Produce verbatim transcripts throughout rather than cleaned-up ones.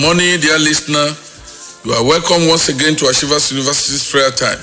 morning, dear listener. You are welcome once again to Achievers University's prayer time.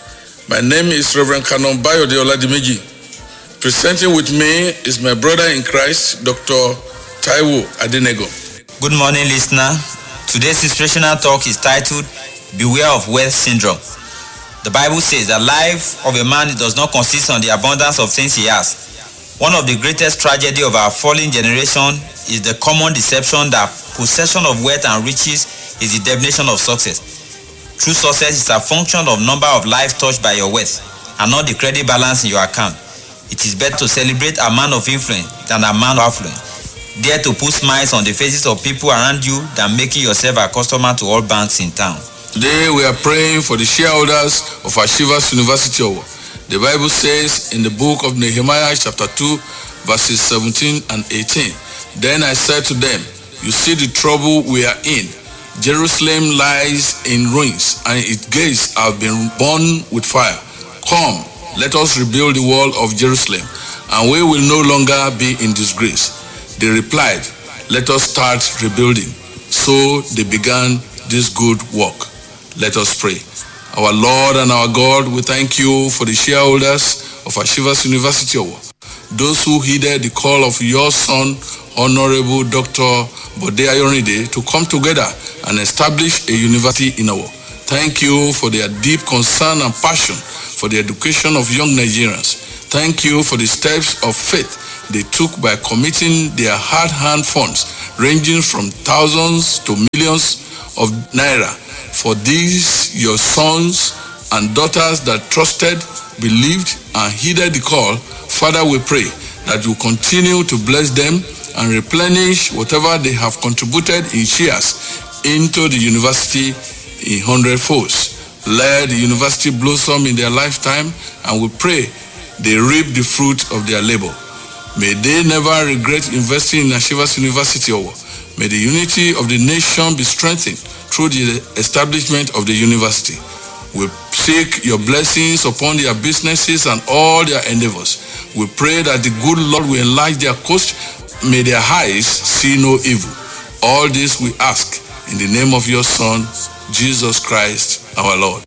My name is Reverend Canon Bayode Oladimeji. Presenting with me is my brother in Christ, Doctor Taiwo Adenego. Good morning, listener. Today's inspirational talk is titled, Beware of Wealth Syndrome. The Bible says that life of a man does not consist on the abundance of things he has. One of the greatest tragedy of our fallen generation is the common deception that possession of wealth and riches is the definition of success. True success is a function of number of lives touched by your wealth and not the credit balance in your account. It is better to celebrate a man of influence than a man of affluence. Dare to put smiles on the faces of people around you than making yourself a customer to all banks in town. Today we are praying for the shareholders of Achievers University. The Bible says in the book of Nehemiah chapter two verses seventeen and eighteen, Then I said to them, you see the trouble we are in. Jerusalem lies in ruins and its gates have been burned with fire. Come, let us rebuild the wall of Jerusalem and we will no longer be in disgrace. They replied, let us start rebuilding. So they began this good work. Let us pray. Our Lord and our God, we thank you for the shareholders of Achievers University, those who heeded the call of your son, Honorable Doctor Bode Ayorinde, to come together and establish a university in Owo. Thank you for their deep concern and passion for the education of young Nigerians. Thank you for the steps of faith they took by committing their hard-earned funds, ranging from thousands to millions of naira, for these your sons and daughters that trusted, believed, and heeded the call. Father, we pray that you continue to bless them and replenish whatever they have contributed in shares into the university in hundred folds. Let the university blossom in their lifetime, and we pray they reap the fruit of their labor. May they never regret investing in Achievers University. May the unity of the nation be strengthened through the establishment of the university. We seek your blessings upon their businesses and all their endeavors. We pray that the good Lord will enlarge their coast. May their eyes see no evil. All this we ask in the name of your Son, Jesus Christ, our Lord.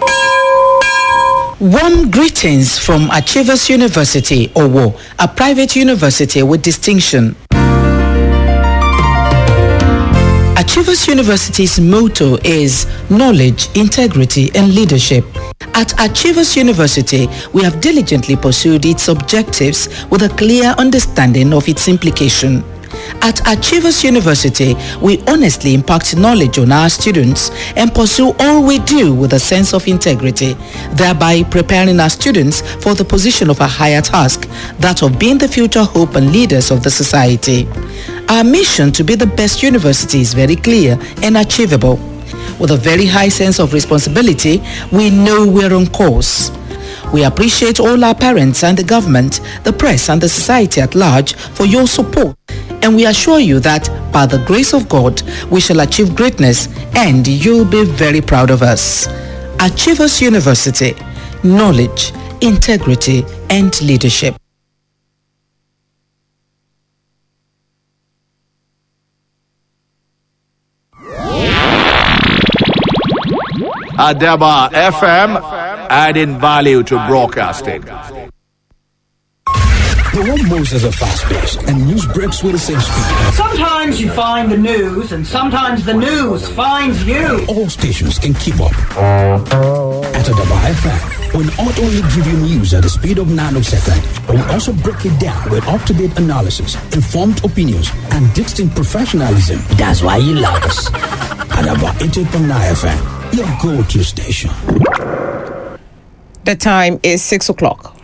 Warm greetings from Achievers University, Owo, a private university with distinction. Achievers University's motto is knowledge, integrity, and leadership. At Achievers University, we have diligently pursued its objectives with a clear understanding of its implication. At Achievers University, we honestly impact knowledge on our students and pursue all we do with a sense of integrity, thereby preparing our students for the position of a higher task, that of being the future hope and leaders of the society. Our mission to be the best university is very clear and achievable. With a very high sense of responsibility, we know we're on course. We appreciate all our parents and the government, the press and the society at large for your support. And we assure you that by the grace of God, we shall achieve greatness and you'll be very proud of us. Achievers University, knowledge, integrity, and leadership. Adaba F M, adding value to broadcasting. The one moves at a fast pace, and news breaks with the same speed. Sometimes you find the news, and sometimes the news finds you. All stations can keep up. At Adaba F M, we'll not only give you news at the speed of nanosecond, but we'll also break it down with up-to-date analysis, informed opinions, and distinct professionalism. That's why you love us. Adaba eighty-eight point nine F M, your go-to station. The time is six o'clock.